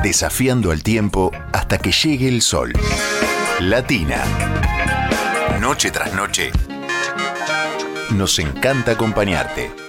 desafiando el tiempo hasta que llegue el sol. Latina. Noche tras noche. Nos encanta acompañarte.